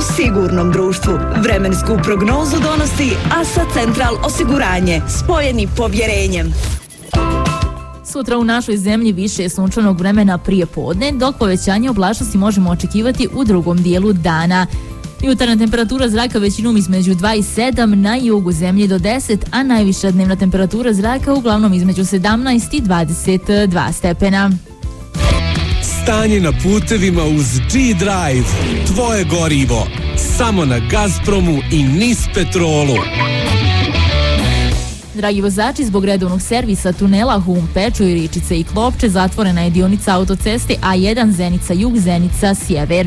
u sigurnom društvu. Vremensku prognozu donosi ASA Central osiguranje, spojeni povjerenjem. Sutra u našoj zemlji više sunčanog vremena prije podne, dok povećanje oblačnosti možemo očekivati u drugom dijelu dana. Jutarnja temperatura zraka većinom između 2 i 7, na jugu zemlje do 10, a najviša dnevna temperatura zraka uglavnom između 17 i 22 stepena. Stanje na putevima uz G-Drive. Tvoje gorivo. Samo na Gazpromu i NIS Petrolu. Dragi vozači, zbog redovnog servisa tunela Hum, Pečuj, Ričice i Klopče zatvorena je dionica autoceste A1 Zenica Jug, Zenica Sjever.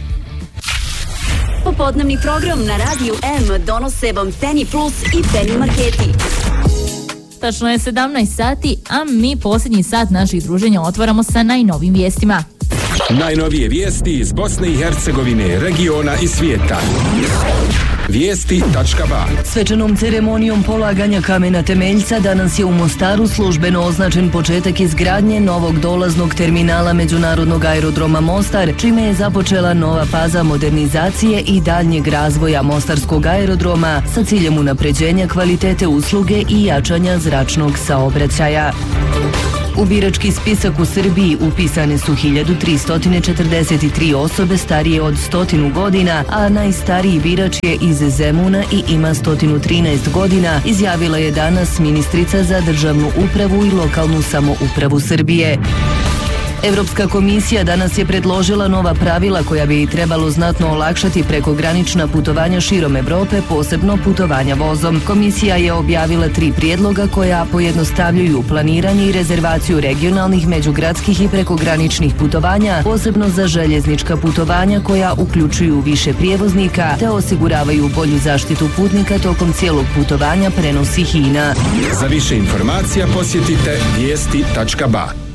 Popodnevni program na Radiju M donose vam Penny Plus i Penny Marketi. Tačno je 17 sati, a mi posljednji sat naših druženja otvaramo sa najnovim vijestima. Najnovije vijesti iz Bosne i Hercegovine, regiona i svijeta. Vijesti.ba. Svečanom ceremonijom polaganja kamena temeljca danas je u Mostaru službeno označen početak izgradnje novog dolaznog terminala Međunarodnog aerodroma Mostar, čime je započela nova faza modernizacije i daljnjeg razvoja Mostarskog aerodroma sa ciljem unapređenja kvalitete usluge i jačanja zračnog saobraćaja. U birački spisak u Srbiji upisane su 1343 osobe starije od 100 godina, a najstariji birač je iz Zemuna i ima 113 godina, izjavila je danas ministrica za državnu upravu i lokalnu samoupravu Srbije. Evropska komisija danas je predložila nova pravila koja bi trebalo znatno olakšati prekogranična putovanja širom Evrope, posebno putovanja vozom. Komisija je objavila 3 prijedloga koja pojednostavljuju planiranje i rezervaciju regionalnih, međugradskih i prekograničnih putovanja, posebno za željeznička putovanja koja uključuju više prijevoznika te osiguravaju bolju zaštitu putnika tokom cijelog putovanja, prenosi HINA. Za više informacija posjetite vijesti.ba.